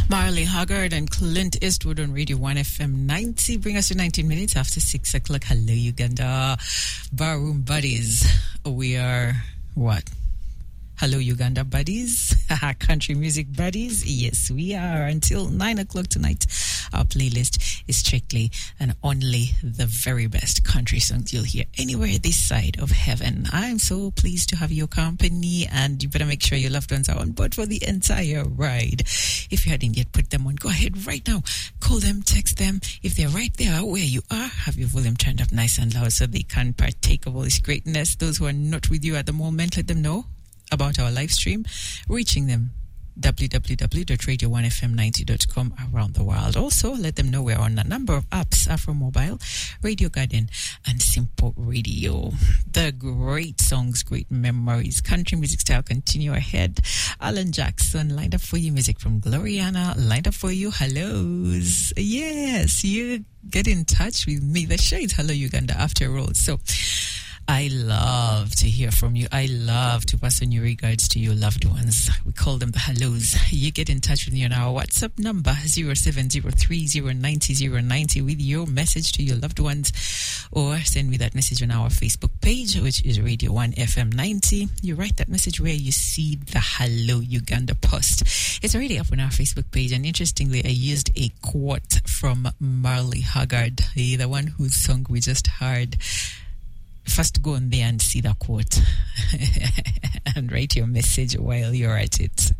Marley Haggard and Clint Eastwood on Radio 1 FM 90. Bring us to 19 minutes after 6 o'clock. Hello, Uganda. Barroom Buddies. We are what? Hello, Uganda buddies. Country music buddies. Yes, we are. Until 9 o'clock tonight, our playlist is strictly and only the very best country songs you'll hear anywhere this side of heaven. I'm so pleased to have your company, and you better make sure your loved ones are on board for the entire ride. If you hadn't yet put them on, go ahead right now. Call them, text them. If they're right there where you are, have your volume turned up nice and loud so they can partake of all this greatness. Those who are not with you at the moment, let them know about our live stream, reaching them www.radio1fm90.com around the world. Also, let them know we're on a number of apps: Afro Mobile, Radio Garden, and Simple Radio. The great songs, great memories, country music style continue ahead. Alan Jackson lined up for you, music from Gloriana lined up for you. Hellos. Yes, you get in touch with me. The show is Hello Uganda after all. So I love to hear from you. I love to pass on your regards to your loved ones. We call them the hellos. You get in touch with me on our WhatsApp number 0703090090 with your message to your loved ones, or send me that message on our Facebook page, which is Radio 1 FM 90. You write that message where you see the Hello Uganda post. It's already up on our Facebook page, and interestingly, I used a quote from Marley Haggard, the one whose song we just heard. First, go on there and see the quote and write your message while you're at it.